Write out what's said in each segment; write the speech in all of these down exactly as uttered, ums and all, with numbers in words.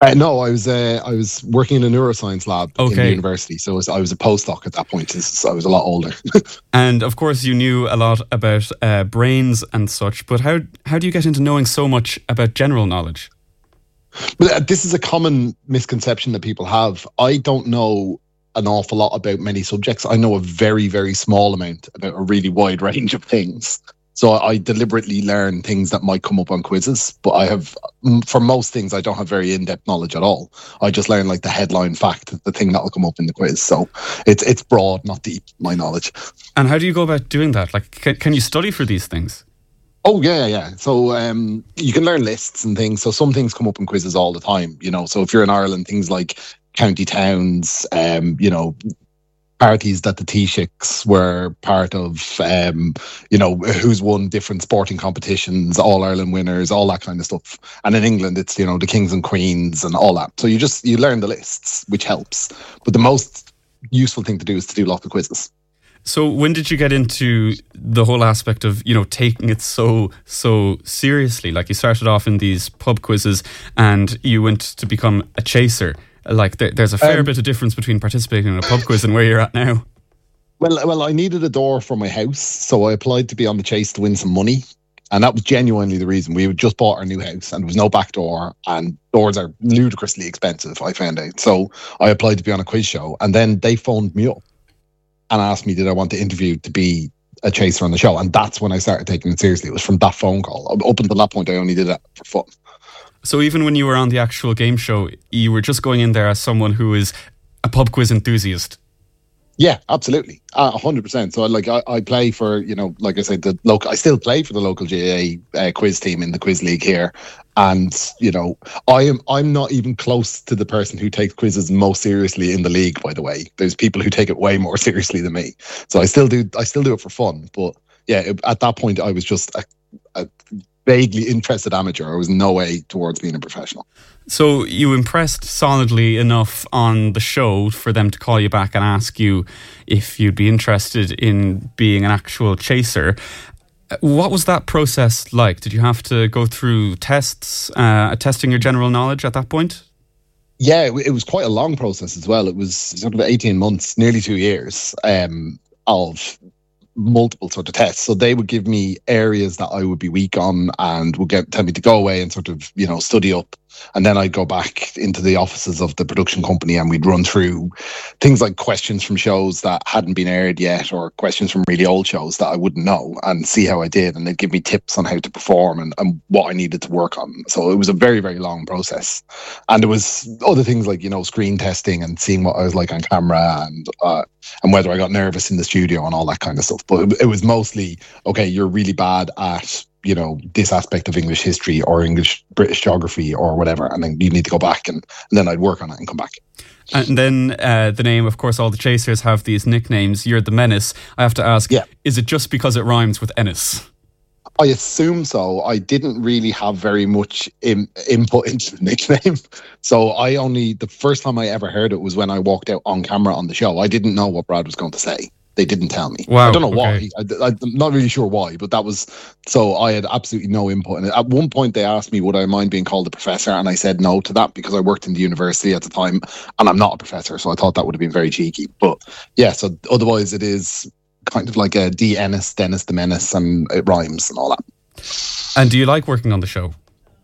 Uh, no, I was uh, I was working in a neuroscience lab okay. in the university, so I was, I was a postdoc at that point. So I was a lot older. And of course, you knew a lot about uh, brains and such. But how how do you get into knowing so much about general knowledge? But uh, this is a common misconception that people have. I don't know an awful lot about many subjects. I know a very, very small amount about a really wide range of things. So I deliberately learn things that might come up on quizzes, but I have, for most things, I don't have very in-depth knowledge at all. I just learn like the headline fact, the thing that will come up in the quiz. So it's it's broad, not deep, my knowledge. And how do you go about doing that? Like, can, can you study for these things? Oh, yeah, yeah. So um, you can learn lists and things. So some things come up in quizzes all the time, you know. So if you're in Ireland, things like county towns, um, you know, parties that the Taoiseachs were part of, um, you know, who's won different sporting competitions, All Ireland winners, all that kind of stuff. And in England, it's, you know, the kings and queens and all that. So you just, you learn the lists, which helps. But the most useful thing to do is to do lots of quizzes. So when did you get into the whole aspect of, you know, taking it so, so seriously? Like you started off in these pub quizzes and you went to become a chaser. Like there, there's a fair um, bit of difference between participating in a pub quiz and where you're at now. Well, well, I needed a door for my house, so I applied to be on the chase to win some money. And that was genuinely the reason. We had just bought our new house and there was no back door, and doors are ludicrously expensive, I found out. So I applied to be on a quiz show, and then they phoned me up and asked me, did I want to interview to be a chaser on the show? And that's when I started taking it seriously. It was from that phone call. Up until that point, I only did it for fun. So even when you were on the actual game show, you were just going in there as someone who is a pub quiz enthusiast? Yeah, absolutely. A hundred percent. So like I, I play for, you know, like I said, the local, I still play for the local G A A uh, quiz team in the quiz league here. And, you know, I am, I'm not even close to the person who takes quizzes most seriously in the league, by the way. There's people who take it way more seriously than me. So I still do, I still do it for fun. But yeah, it, at that point, I was just a, a vaguely interested amateur. I was no way towards being a professional. So you impressed solidly enough on the show for them to call you back and ask you if you'd be interested in being an actual chaser. What was that process like? Did you have to go through tests, uh, testing your general knowledge at that point? Yeah, it was quite a long process as well. It was sort of eighteen months, nearly two years um, of multiple sort of tests. So they would give me areas that I would be weak on and would get tell me to go away and sort of, you know, study up. And then I'd go back into the offices of the production company and we'd run through things like questions from shows that hadn't been aired yet or questions from really old shows that I wouldn't know and see how I did. And they'd give me tips on how to perform and, and what I needed to work on. So it was a very, very long process. And there was other things like, you know, screen testing and seeing what I was like on camera and uh, and whether I got nervous in the studio and all that kind of stuff. But it, it was mostly, okay, you're really bad at, you know, this aspect of English history or English British geography or whatever, and then you need to go back and, and then I'd work on it and come back. And then uh, the name, of course, all the chasers have these nicknames. You're the Menace. I have to ask, yeah. Is it just because it rhymes with Ennis? I assume so. I didn't really have very much in, input into the nickname. So I only, the first time I ever heard it was when I walked out on camera on the show. I didn't know what Brad was going to say. They didn't tell me. Wow, I don't know okay. why. I, I'm not really sure why, but that was, so I had absolutely no input in it. At one point they asked me, would I mind being called a professor? And I said no to that because I worked in the university at the time and I'm not a professor. So I thought that would have been very cheeky. But yeah, so otherwise it is kind of like a D. Ennis, Dennis the Menace, and it rhymes and all that. And do you like working on the show?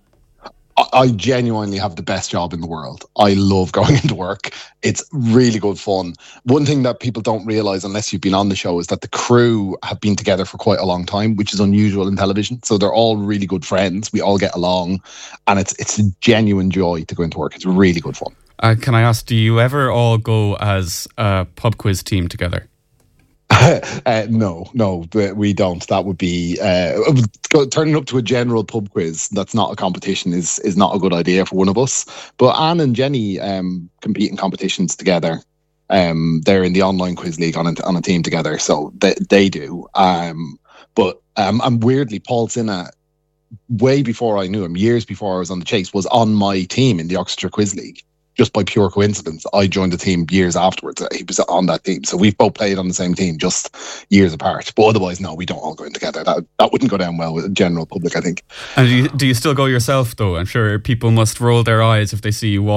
I genuinely have the best job in the world. I love going into work. It's really good fun. One thing that people don't realise unless you've been on the show is that the crew have been together for quite a long time, which is unusual in television. So they're all really good friends. We all get along and it's it's a genuine joy to go into work. It's really good fun. Uh, can I ask, do you ever all go as a pub quiz team together? uh, no, no, we don't. That would be uh, turning up to a general pub quiz that's not a competition is is not a good idea for one of us. But Anne and Jenny um, compete in competitions together. Um, they're in the online quiz league on a, on a team together, so they they do. Um, but um, and weirdly, Paul Sinna, way before I knew him, years before I was on the chase, was on my team in the Oxfordshire Quiz League. just by pure coincidence, I joined the team years afterwards. He was on that team. So we've both played on the same team, just years apart. But otherwise, no, we don't all go in together. That that wouldn't go down well with the general public, I think. And do you, do you still go yourself, though? I'm sure people must roll their eyes if they see you walk